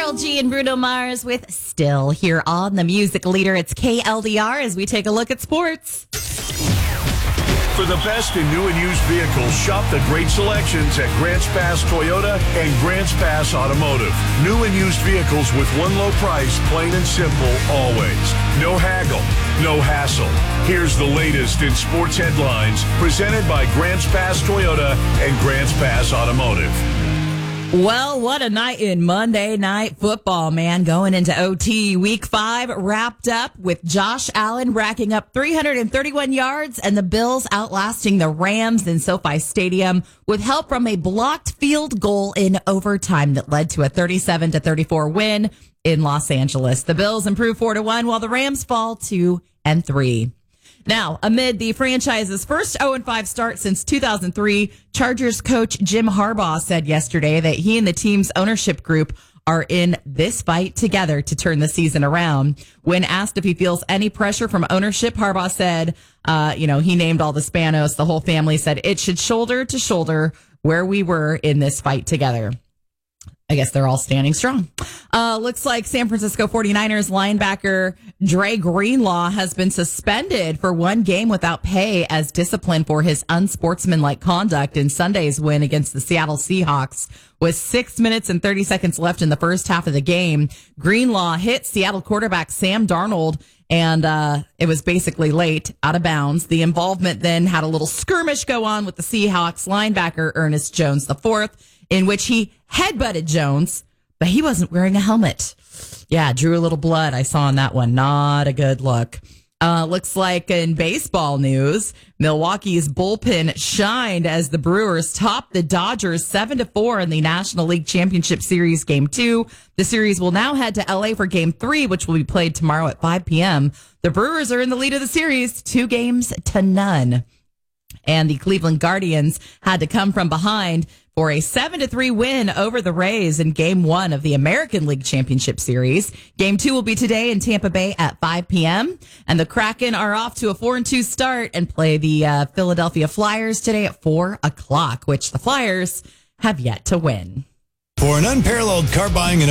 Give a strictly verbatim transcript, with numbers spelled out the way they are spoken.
Carol G and Bruno Mars with Still here on the Music Leader. It's K L D R as we take a look at sports. For the best in new and used vehicles, shop the great selections at Grants Pass Toyota and Grants Pass Automotive. New and used vehicles with one low price, plain and simple, always. No haggle, no hassle. Here's the latest in sports headlines, presented by Grants Pass Toyota and Grants Pass Automotive. Well, what a night in Monday Night Football, man. Going into O T, week five wrapped up with Josh Allen racking up three hundred thirty-one yards and the Bills outlasting the Rams in SoFi Stadium with help from a blocked field goal in overtime that led to a thirty-seven to thirty-four win in Los Angeles. The Bills improve four to one while the Rams fall two and three. Now, amid the franchise's first oh and five start since two thousand three, Chargers coach Jim Harbaugh said yesterday that he and the team's ownership group are in this fight together to turn the season around. When asked if he feels any pressure from ownership, Harbaugh said, uh, you know, he named all the Spanos. The whole family said it should shoulder to shoulder where we were in this fight together. I guess they're all standing strong. Uh, looks like San Francisco forty-niners linebacker Dre Greenlaw has been suspended for one game without pay as discipline for his unsportsmanlike conduct in Sunday's win against the Seattle Seahawks. With six minutes and thirty seconds left in the first half of the game, Greenlaw hit Seattle quarterback Sam Darnold, and uh, it was basically late, out of bounds. The involvement then had a little skirmish go on with the Seahawks linebacker Ernest Jones the fourth, in which he headbutted Jones, but he wasn't wearing a helmet. Yeah, drew a little blood. I saw on that one. Not a good look. Uh, looks like in baseball news, Milwaukee's bullpen shined as the Brewers topped the Dodgers seven to four in the National League Championship Series Game two. The series will now head to L A for Game three, which will be played tomorrow at five p.m. The Brewers are in the lead of the series, two games to none. And the Cleveland Guardians had to come from behind for a seven to three win over the Rays in Game one of the American League Championship Series. Game two will be today in Tampa Bay at five p.m. And the Kraken are off to a four and two start and play the uh, Philadelphia Flyers today at four o'clock, which the Flyers have yet to win. For an unparalleled car buying and